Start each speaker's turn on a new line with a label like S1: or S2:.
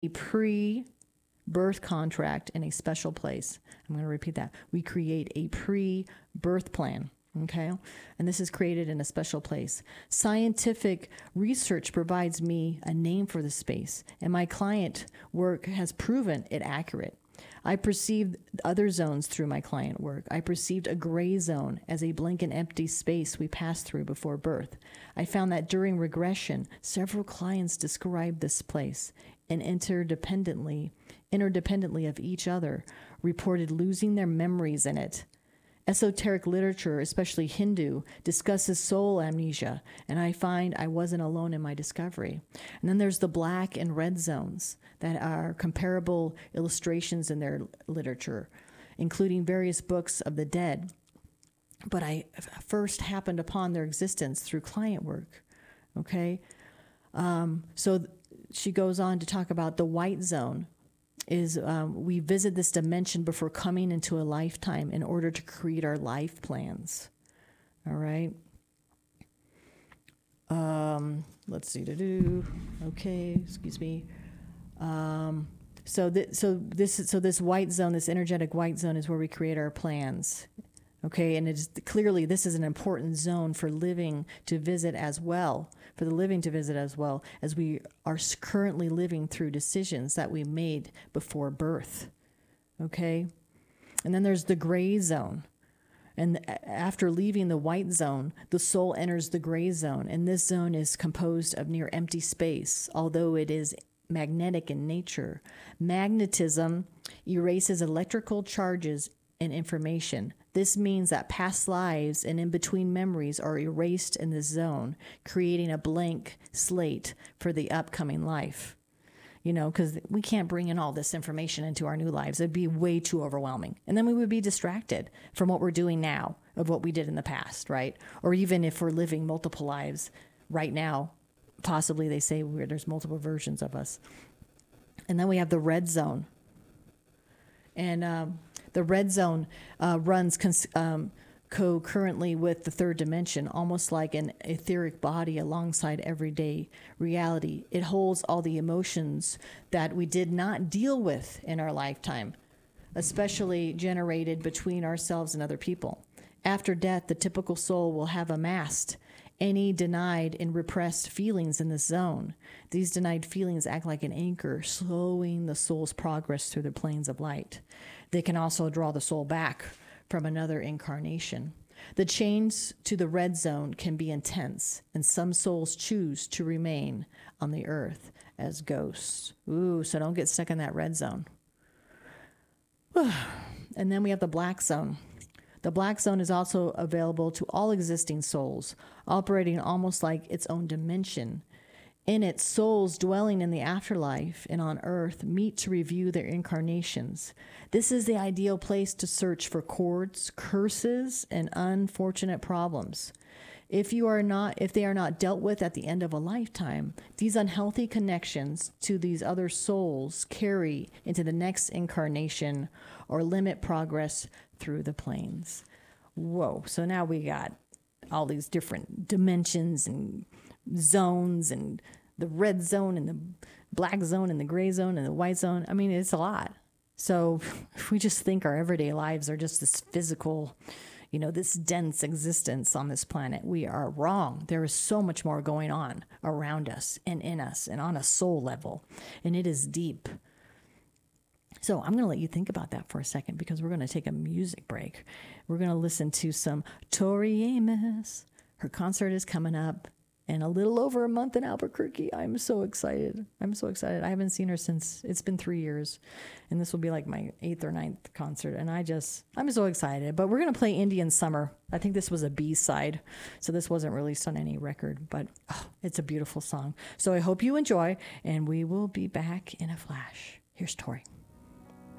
S1: a pre-birth contract in a special place. I'm going to repeat that. We create a pre-birth plan. Okay. And this is created in a special place. Scientific research provides me a name for the space, and my client work has proven it accurate. I perceived other zones through my client work. I perceived a gray zone as a blank and empty space we passed through before birth. I found that during regression, several clients described this place and interdependently of each other, reported losing their memories in it. Esoteric literature, especially Hindu, discusses soul amnesia, and I find I wasn't alone in my discovery. And then there's the black and red zones that are comparable illustrations in their literature, including various books of the dead. But I first happened upon their existence through client work. Okay? So she goes on to talk about the white zone. We visit this dimension before coming into a lifetime in order to create our life plans. All right. Let's see. Okay. Excuse me. So this white zone, this energetic white zone, is where we create our plans. Okay, and it's clearly this is an important zone for living to visit as well, for the living to visit as well, as we are currently living through decisions that we made before birth. Okay, and then there's the gray zone. And after leaving the white zone, the soul enters the gray zone, and this zone is composed of near empty space, although it is magnetic in nature. Magnetism erases electrical charges and information. This means that past lives and in-between memories are erased in this zone, creating a blank slate for the upcoming life. You know, because we can't bring in all this information into our new lives. It'd be way too overwhelming. And then we would be distracted from what we're doing now of what we did in the past, right? Or even if we're living multiple lives right now, possibly they say there's multiple versions of us. And then we have the red zone. And the red zone runs concurrently with the third dimension, almost like an etheric body alongside everyday reality. It holds all the emotions that we did not deal with in our lifetime, especially generated between ourselves and other people. After death, the typical soul will have amassed any denied and repressed feelings in this zone. These denied feelings act like an anchor, slowing the soul's progress through the planes of light. They can also draw the soul back from another incarnation. The chains to the red zone can be intense, and some souls choose to remain on the earth as ghosts. Ooh, so don't get stuck in that red zone. And then we have the black zone. The black zone is also available to all existing souls, operating almost like its own dimension. In it, souls dwelling in the afterlife and on earth meet to review their incarnations. This is the ideal place to search for cords, curses, and unfortunate problems. If they are not dealt with at the end of a lifetime, these unhealthy connections to these other souls carry into the next incarnation or limit progress through the planes. Whoa. So now we got all these different dimensions and zones and the red zone and the black zone and the gray zone and the white zone. I mean, it's a lot. So if we just think our everyday lives are just this physical, this dense existence on this planet, we are wrong. There is so much more going on around us and in us and on a soul level, and it is deep. So I'm going to let you think about that for a second because we're going to take a music break. We're going to listen to some Tori Amos. Her concert is coming up in a little over a month in Albuquerque. I'm so excited. I haven't seen her since it's been 3 years, and this will be like my 8th or 9th concert. And I'm so excited, but we're going to play Indian Summer. I think this was a B-side, so this wasn't released on any record, but it's a beautiful song. So I hope you enjoy, and we will be back in a flash. Here's Tori.